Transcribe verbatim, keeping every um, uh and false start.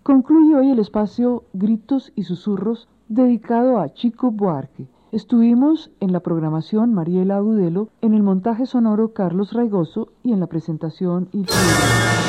Concluye hoy el espacio Gritos y Susurros dedicado a Chico Buarque. Estuvimos en la programación Mariela Agudelo, en el montaje sonoro Carlos Raigoso y en la presentación Ilse.